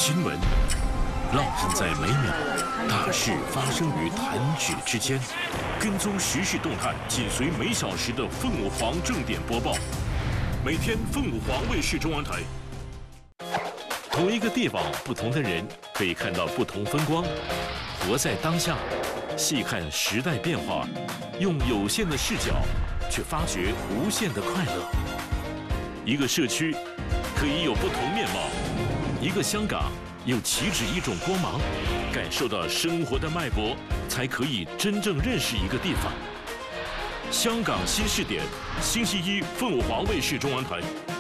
新闻烙印在每秒，大事发生于弹指之间。跟踪时事动态，紧随每小时的凤凰正点播报。每天凤凰卫视中文台。同一个地方，不同的人可以看到不同风光。活在当下，细看时代变化，用有限的视角，却发掘无限的快乐。一个社区可以有不同面貌，一个香港又岂止一种光芒。感受到生活的脉搏，才可以真正认识一个地方。香港新视点，星期一凤凰卫视中文台。